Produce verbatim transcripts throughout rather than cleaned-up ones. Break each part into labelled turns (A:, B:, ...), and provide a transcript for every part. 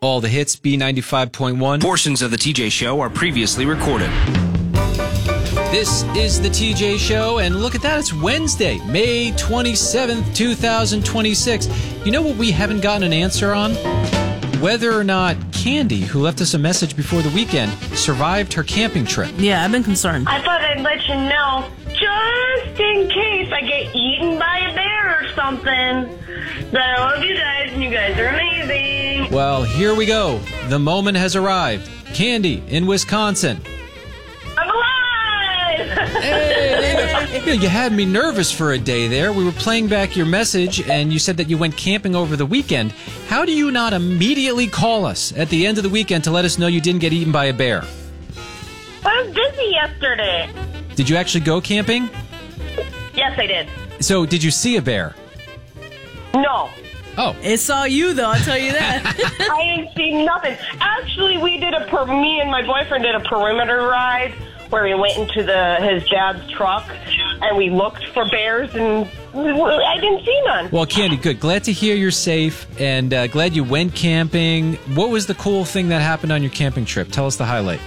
A: All the hits, B ninety-five point one.
B: Portions of the T J Show are previously recorded.
A: This is the T J Show, and look at that, it's Wednesday, May twenty-seventh, two thousand twenty-six. You know what we haven't gotten an answer on? Whether or not Candy, who left us a message before the weekend, survived her camping trip.
C: Yeah, I've been concerned.
D: I thought I'd let you know, just in case I get eaten by a bear or something. But I love you guys, and you guys are amazing.
A: Well, here we go. The moment has arrived. Candy in Wisconsin.
D: I'm alive!
A: Hey, you, you had me nervous for a day there. We were playing back your message, and you said that you went camping over the weekend. How do you not immediately call us at the end of the weekend to let us know you didn't get eaten by a bear?
D: I was busy yesterday.
A: Did you actually go camping?
D: Yes, I did.
A: So, did you see a bear?
D: No.
A: Oh.
C: It saw you, though, I'll tell you that.
D: I didn't see nothing. Actually, we did a, per- me and my boyfriend did a perimeter ride where we went into the his dad's truck and we looked for bears, and I didn't see none.
A: Well, Candy, good. Glad to hear you're safe, and uh, glad you went camping. What was the cool thing that happened on your camping trip? Tell us the highlight.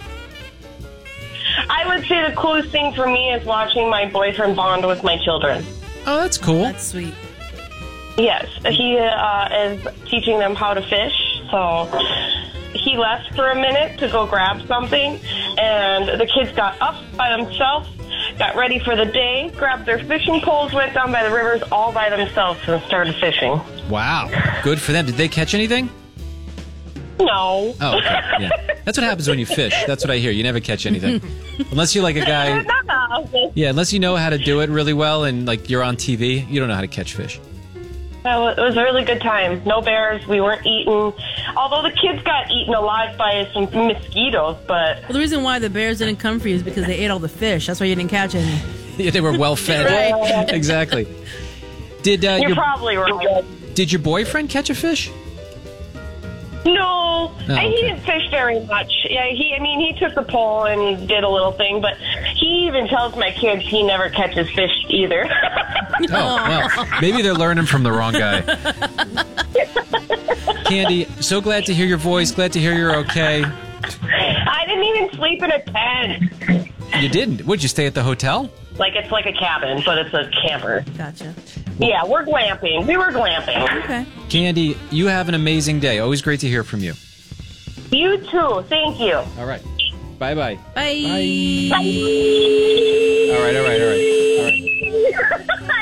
D: I would say the coolest thing for me is watching my boyfriend bond with my children.
A: Oh, that's cool.
C: That's sweet.
D: Yes, he uh, is teaching them how to fish, so he left for a minute to go grab something, and the kids got up by themselves, got ready for the day, grabbed their fishing poles, went down by the rivers all by themselves and started fishing.
A: Wow. Good for them. Did they catch anything?
D: No.
A: Oh, okay. Yeah. That's what happens when you fish. That's what I hear. You never catch anything. Unless you're like a guy... Yeah, unless you know how to do it really well and like you're on T V, you don't know how to catch fish.
D: Well, it was a really good time. No bears. We weren't eaten. Although the kids got eaten alive by some mosquitoes, but...
C: Well, the reason why the bears didn't come for you is because they ate all the fish. That's why you didn't catch any.
A: Yeah, they were well fed.
C: Right.
A: Exactly. Did uh,
D: You're
A: your,
D: probably right.
A: Did your boyfriend catch a fish?
D: No,
A: Oh, okay.
D: he didn't fish very much. Yeah, he. I mean, he took the pole and did a little thing, but he even tells my kids he never catches fish either.
A: Oh, well, maybe they're learning from the wrong guy. Candy, so glad to hear your voice. Glad to hear you're okay.
D: I didn't even sleep in a tent.
A: You didn't? Would you stay at the hotel?
D: Like, it's like a cabin, but it's a camper.
C: Gotcha.
D: Yeah, we're glamping. We were glamping.
C: Okay.
A: Candy, you have an amazing day. Always great to hear from you.
D: You too. Thank you.
A: All right. Bye-bye.
C: Bye.
A: Bye. All right, all right, all right.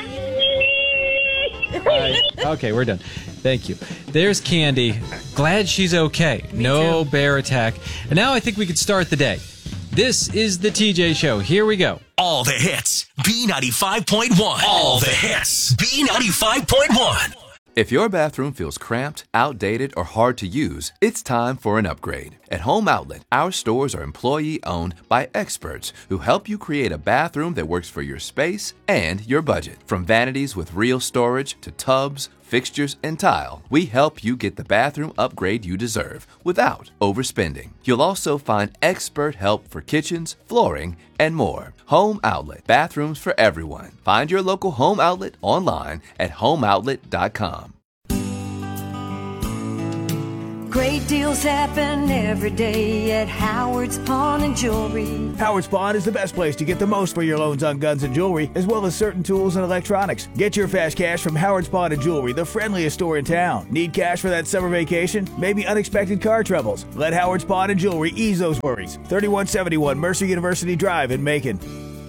A: All right. All right. Okay, we're done. Thank you. There's Candy. Glad she's okay.
C: Me
A: no
C: too.
A: bear attack. And now I think we could start the day. This is the T J Show. Here we go.
B: All the hits, B ninety-five point one. All the hits, B ninety-five point one.
E: If your bathroom feels cramped, outdated, or hard to use, it's time for an upgrade. At Home Outlet, our stores are employee-owned by experts who help you create a bathroom that works for your space and your budget. From vanities with real storage to tubs, fixtures, and tile, we help you get the bathroom upgrade you deserve without overspending. You'll also find expert help for kitchens, flooring, and more. Home Outlet, bathrooms for everyone. Find your local Home Outlet online at home outlet dot com.
F: Great deals happen every day at Howard's Pawn and Jewelry.
G: Howard's Pawn is the best place to get the most for your loans on guns and jewelry, as well as certain tools and electronics. Get your fast cash from Howard's Pawn and Jewelry, the friendliest store in town. Need cash for that summer vacation? Maybe unexpected car troubles? Let Howard's Pawn and Jewelry ease those worries. thirty-one seventy-one Mercer University Drive in Macon.